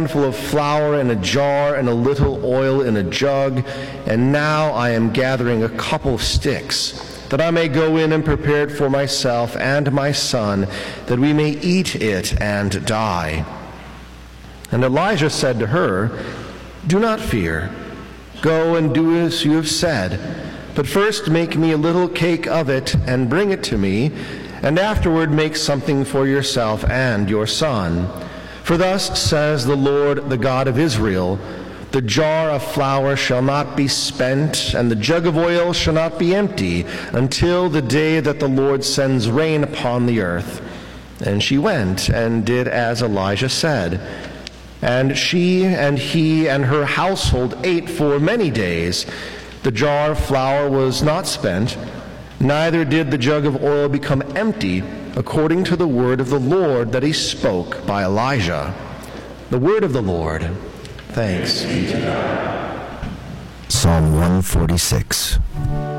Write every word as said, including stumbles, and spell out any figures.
handful of flour in a jar and a little oil in a jug, and now I am gathering a couple of sticks, that I may go in and prepare it for myself and my son, that we may eat it and die." And Elijah said to her, "Do not fear. Go and do as you have said. But first make me a little cake of it and bring it to me, and afterward make something for yourself and your son. For thus says the Lord, the God of Israel, the jar of flour shall not be spent, and the jug of oil shall not be empty, until the day that the Lord sends rain upon the earth." And she went and did as Elijah said. And she and he and her household ate for many days. The jar of flour was not spent, neither did the jug of oil become empty, according to the word of the Lord that he spoke by Elijah. The word of the Lord. Thanks be to God. Psalm one forty-six.